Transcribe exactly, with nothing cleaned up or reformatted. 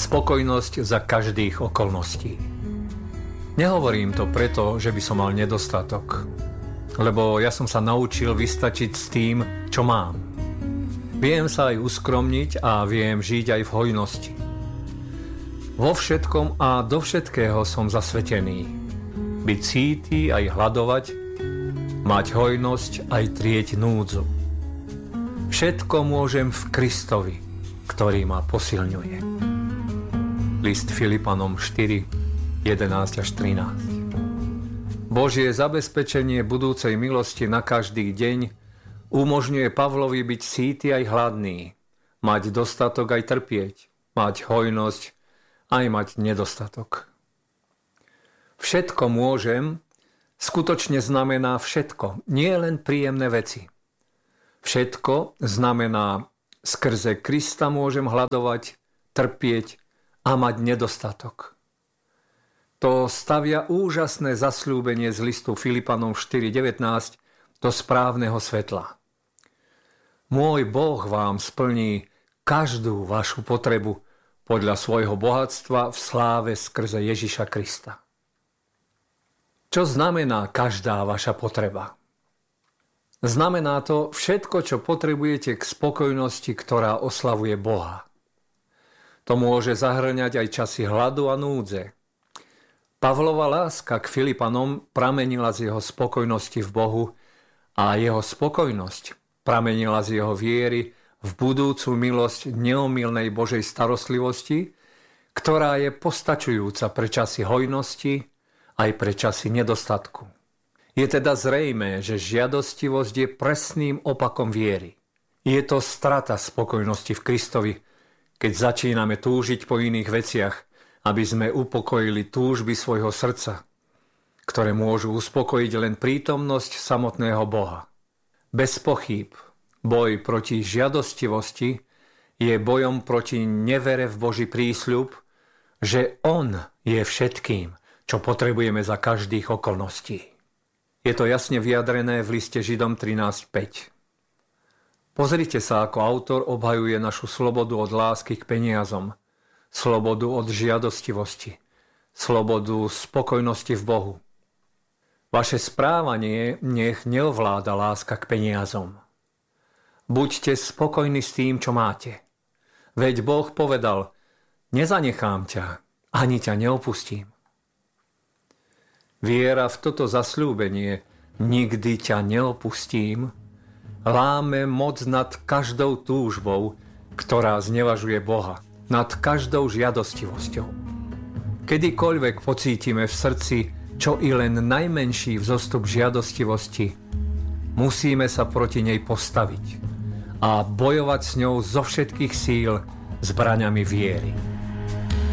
Spokojnosť za každých okolností. Nehovorím to preto, že by som mal nedostatok, lebo ja som sa naučil vystačiť s tým, čo mám. Viem sa aj uskromniť a viem žiť aj v hojnosti. Vo všetkom a do všetkého som zasvetený. Byť cíty aj hladovať, mať hojnosť aj trieť núdzu. Všetko môžem v Kristovi, ktorý ma posilňuje. List Filipanom štyri, jedenásť až trinásť. Božie zabezpečenie budúcej milosti na každý deň umožňuje Pavlovi byť cíty aj hladný, mať dostatok aj trpieť, mať hojnosť aj mať nedostatok. Všetko môžem skutočne znamená všetko, nie len príjemné veci. Všetko znamená skrze Krista môžem hladovať, trpieť a mať nedostatok. To stavia úžasné zasľúbenie z listu Filipanom štyri devätnásť do správneho svetla. Môj Boh vám splní každú vašu potrebu podľa svojho bohatstva v sláve skrze Ježiša Krista. Čo znamená každá vaša potreba? Znamená to všetko, čo potrebujete k spokojnosti, ktorá oslavuje Boha. To môže zahŕňať aj časy hladu a núdze. Pavlova láska k Filipanom pramenila z jeho spokojnosti v Bohu a jeho spokojnosť pramenila z jeho viery v budúcu milosť neomylnej Božej starostlivosti, ktorá je postačujúca pre časy hojnosti aj pre časy nedostatku. Je teda zrejmé, že žiadostivosť je presným opakom viery. Je to strata spokojnosti v Kristovi, keď začíname túžiť po iných veciach, aby sme upokojili túžby svojho srdca, ktoré môžu uspokojiť len prítomnosť samotného Boha. Bez pochýb, boj proti žiadostivosti je bojom proti nevere v Boží prísľub, že On je všetkým, čo potrebujeme za každých okolností. Je to jasne vyjadrené v liste Židom trinásť päť. Pozrite sa, ako autor obhajuje našu slobodu od lásky k peniazom, slobodu od žiadostivosti, slobodu spokojnosti v Bohu. Vaše správanie nech neovláda láska k peniazom. Buďte spokojní s tým, čo máte. Veď Boh povedal, nezanechám ťa, ani ťa neopustím. Viera v toto zasľúbenie, nikdy ťa neopustím, láme moc nad každou túžbou, ktorá znevažuje Boha, nad každou žiadostivosťou. Kedykoľvek pocítime v srdci čo i len najmenší vzostup žiadostivosti, musíme sa proti nej postaviť a bojovať s ňou zo všetkých síl zbraňami viery.